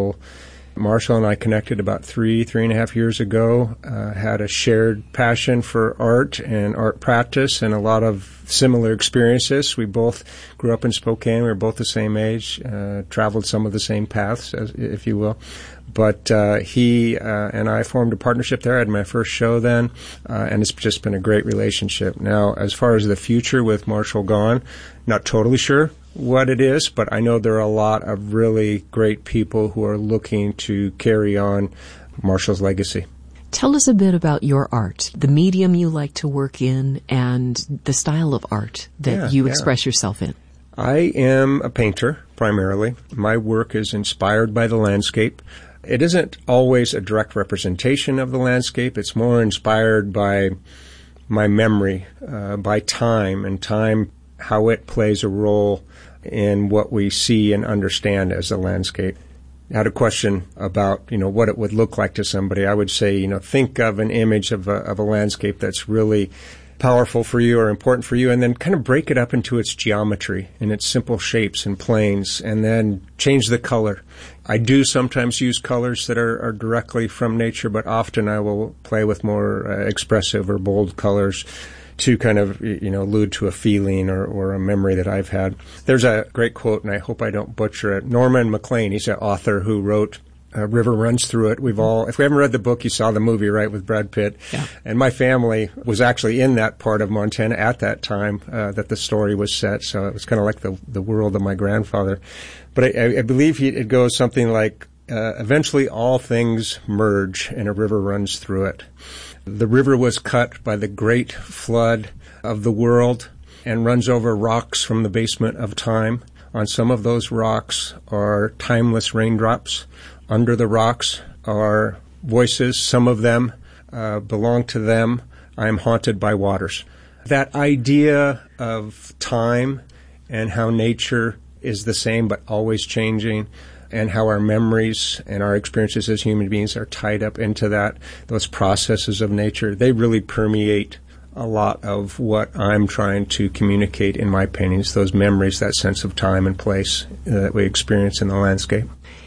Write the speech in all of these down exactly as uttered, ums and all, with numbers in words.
Marshall. Marshall and I connected about three, three and a half years ago, uh, had a shared passion for art and art practice and a lot of similar experiences. We both grew up in Spokane. We were both the same age, uh, traveled some of the same paths, as, if you will. But uh, he uh, and I formed a partnership there. I had my first show then, uh, and it's just been a great relationship. Now, as far as the future with Marshall Gone, not totally sure what it is, but I know there are a lot of really great people who are looking to carry on Marshall's legacy. Tell us a bit about your art, the medium you like to work in, and the style of art that yeah, you yeah. express yourself in. I am a painter, primarily. My work is inspired by the landscape. It isn't always a direct representation of the landscape. It's more inspired by my memory, uh, by time, and time, how it plays a role in what we see and understand as the landscape. I had a question about, you know, what it would look like to somebody. I would say, you know, think of an image of a, of a landscape that's really powerful for you or important for you, and then kind of break it up into its geometry and its simple shapes and planes, and then change the color. I do sometimes use colors that are, are directly from nature, but often I will play with more uh, expressive or bold colors to kind of, you know, allude to a feeling or, or a memory that I've had. There's a great quote, and I hope I don't butcher it. Norman MacLean, he's an author who wrote A River Runs Through It. We've all, if we haven't read the book, you saw the movie, right, with Brad Pitt. Yeah. And my family was actually in that part of Montana at that time uh, that the story was set, so it was kind of like the the world of my grandfather. But I, I believe he, it goes something like, uh, eventually all things merge and a river runs through it. The river was cut by the great flood of the world and runs over rocks from the basement of time. On some of those rocks are timeless raindrops. Under the rocks are voices. Some of them uh, belong to them. I am haunted by waters. That idea of time and how nature is the same but always changing, and how our memories and our experiences as human beings are tied up into that, those processes of nature, they really permeate a lot of what I'm trying to communicate in my paintings, those memories, that sense of time and place that we experience in the landscape.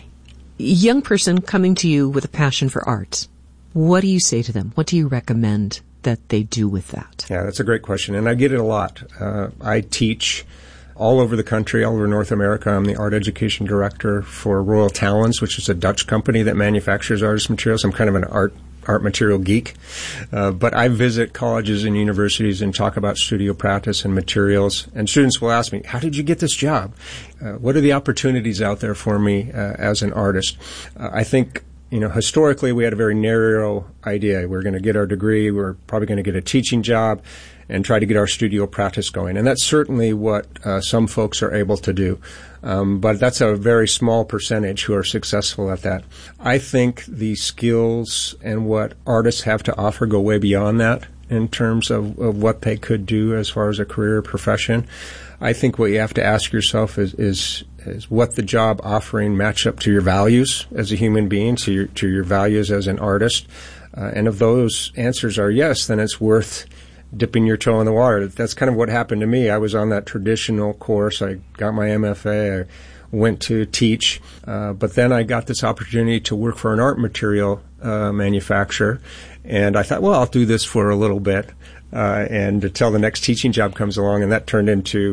Young person coming to you with a passion for art, what do you say to them? What do you recommend that they do with that? Yeah, that's a great question, and I get it a lot. Uh, I teach all over the country, all over North America. I'm the art education director for Royal Talons, which is a Dutch company that manufactures artist materials. I'm kind of an art art material geek. Uh, but I visit colleges and universities and talk about studio practice and materials. And students will ask me, how did you get this job? Uh, what are the opportunities out there for me uh, as an artist? Uh, I think, you know, historically we had a very narrow idea. We're going to get our degree. We're probably going to get a teaching job and try to get our studio practice going. And that's certainly what uh, some folks are able to do. Um, but that's a very small percentage who are successful at that. I think the skills and what artists have to offer go way beyond that in terms of, of what they could do as far as a career or profession. I think what you have to ask yourself is, is, is what the job offering match up to your values as a human being, to your, to your values as an artist. Uh, and if those answers are yes, then it's worth dipping your toe in the water. That's kind of what happened to me. I was on that traditional course. I got my M F A. I went to teach. Uh, but then I got this opportunity to work for an art material uh, manufacturer. And I thought, well, I'll do this for a little bit uh, and until the next teaching job comes along. And that turned into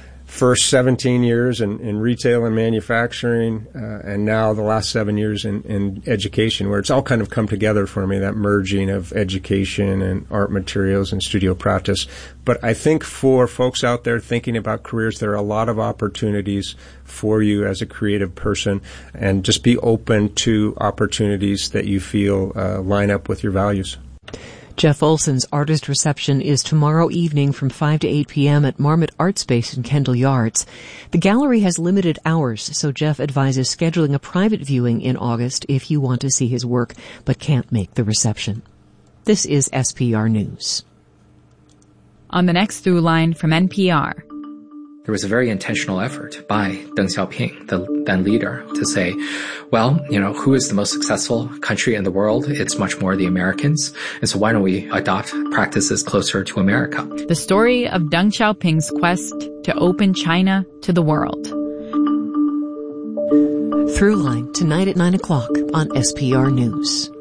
first seventeen years in, in retail and manufacturing, uh, and now the last seven years in, in education, where it's all kind of come together for me, that merging of education and art materials and studio practice. But I think for folks out there thinking about careers, there are a lot of opportunities for you as a creative person, and just be open to opportunities that you feel uh, line up with your values. Jeff Olson's artist reception is tomorrow evening from five to eight p.m. at Marmot Art Space in Kendall Yards. The gallery has limited hours, so Jeff advises scheduling a private viewing in August if you want to see his work but can't make the reception. This is S P R News. On the next Through Line from N P R. There was a very intentional effort by Deng Xiaoping, the then leader, to say, well, you know, who is the most successful country in the world? It's much more the Americans. And so why don't we adopt practices closer to America? The story of Deng Xiaoping's quest to open China to the world. Throughline tonight at nine o'clock on S P R News.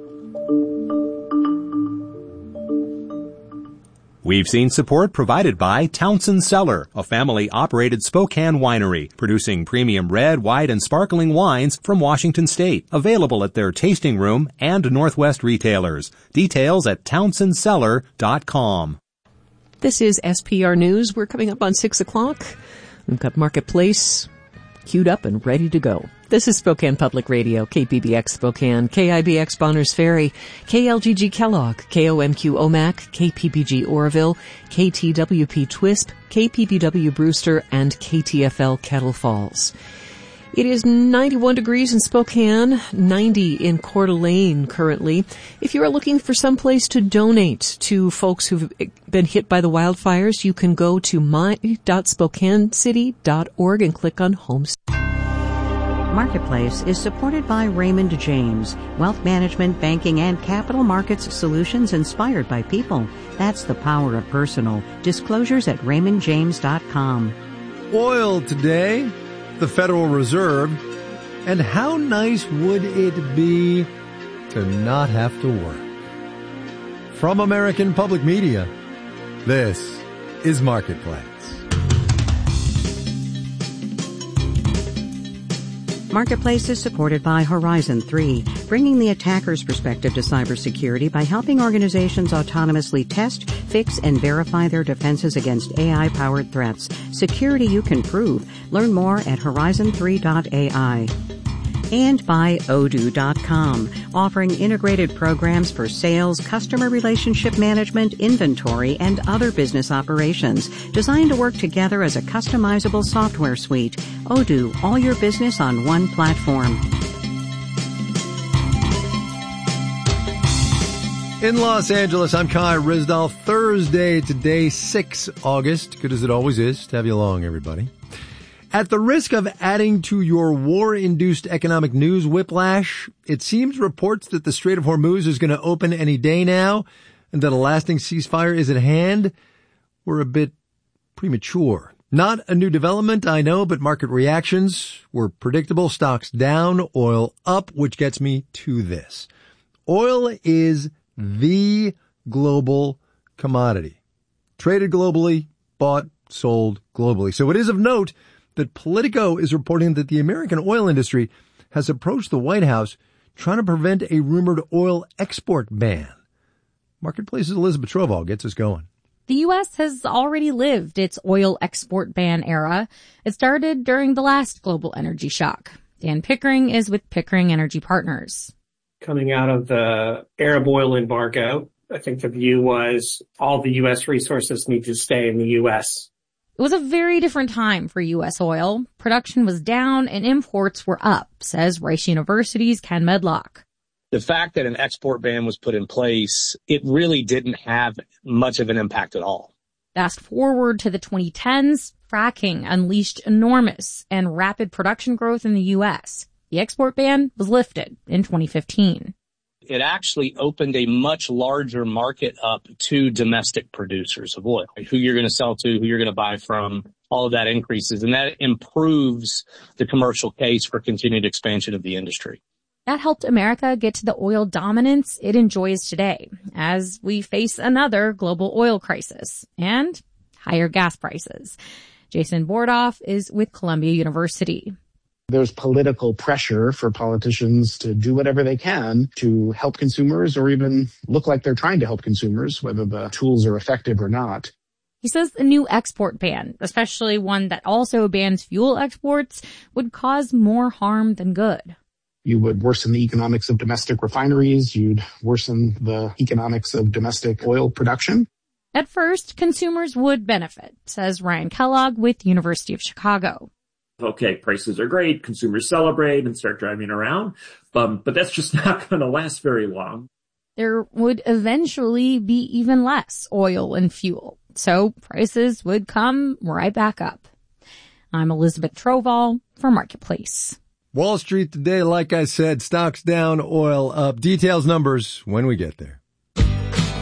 We've seen support provided by Townsend Cellar, a family-operated Spokane winery, producing premium red, white, and sparkling wines from Washington State, available at their tasting room and Northwest retailers. Details at townsend cellar dot com. This is S P R News. We're coming up on six o'clock. We've got Marketplace queued up and ready to go. This is Spokane Public Radio, K P B X Spokane, K I B X Bonners Ferry, K L G G Kellogg, K O M Q Omak, K P B G Oroville, K T W P Twisp, K P B W Brewster, and K T F L Kettle Falls. It is ninety-one degrees in Spokane, ninety in Coeur d'Alene currently. If you are looking for some place to donate to folks who've been hit by the wildfires, you can go to my dot spokane city dot org and click on Homes. Marketplace is supported by Raymond James, wealth management, banking, and capital markets solutions inspired by people. That's the power of personal. Disclosures at raymond james dot com. Oil today, the Federal Reserve, and how nice would it be to not have to work? From American Public Media, this is Marketplace. Marketplace is supported by Horizon three, bringing the attacker's perspective to cybersecurity by helping organizations autonomously test, fix, and verify their defenses against A I-powered threats. Security you can prove. Learn more at horizon three dot A I. And by Odoo dot com, offering integrated programs for sales, customer relationship management, inventory, and other business operations, designed to work together as a customizable software suite. Odoo, all your business on one platform. In Los Angeles, I'm Kai Risdal. Thursday today, the sixth of August. Good as it always is to have you along, everybody. At the risk of adding to your war-induced economic news whiplash, it seems reports that the Strait of Hormuz is going to open any day now and that a lasting ceasefire is at hand were a bit premature. Not a new development, I know, but market reactions were predictable. Stocks down, oil up, which gets me to this. Oil is the global commodity. Traded globally, bought, sold globally. So it is of note that Politico is reporting that the American oil industry has approached the White House trying to prevent a rumored oil export ban. Marketplace's Elizabeth Trovall gets us going. The U S has already lived its oil export ban era. It started during the last global energy shock. Dan Pickering is with Pickering Energy Partners. Coming out of the Arab oil embargo, I think the view was all the U S resources need to stay in the U S. It was a very different time for U S oil. Production was down and imports were up, says Rice University's Ken Medlock. The fact that an export ban was put in place, it really didn't have much of an impact at all. Fast forward to the twenty tens, fracking unleashed enormous and rapid production growth in the U S. The export ban was lifted in twenty fifteen. It actually opened a much larger market up to domestic producers of oil, who you're going to sell to, who you're going to buy from. All of that increases, and that improves the commercial case for continued expansion of the industry. That helped America get to the oil dominance it enjoys today as we face another global oil crisis and higher gas prices. Jason Bordoff is with Columbia University. There's political pressure for politicians to do whatever they can to help consumers or even look like they're trying to help consumers, whether the tools are effective or not. He says the new export ban, especially one that also bans fuel exports, would cause more harm than good. You would worsen the economics of domestic refineries. You'd worsen the economics of domestic oil production. At first, consumers would benefit, says Ryan Kellogg with University of Chicago. Okay, prices are great, consumers celebrate and start driving around, um, but that's just not going to last very long. There would eventually be even less oil and fuel, so prices would come right back up. I'm Elizabeth Trovall for Marketplace. Wall Street today, like I said, stocks down, oil up. Details, numbers when we get there.